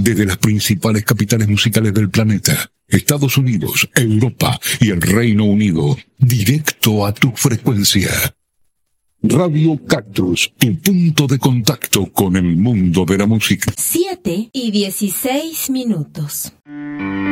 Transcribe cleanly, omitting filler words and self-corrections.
desde las principales capitales musicales del planeta, Estados Unidos, Europa y el Reino Unido, directo a tu frecuencia. Radio Cactus, tu punto de contacto con el mundo de la música. 7:16.